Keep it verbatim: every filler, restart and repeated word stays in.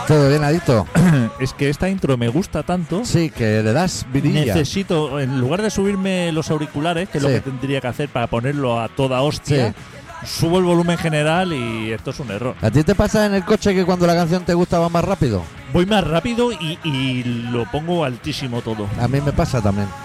¿Todo bien, adicto? Es que esta intro me gusta tanto. Sí, que le das vidilla. Necesito, en lugar de subirme los auriculares, que es Sí. lo que tendría que hacer para ponerlo a toda hostia, subo el volumen general y esto es un error. ¿A ti te pasa en el coche que cuando la canción te gusta va más rápido? Voy más rápido y, y lo pongo altísimo todo. A mí me pasa también.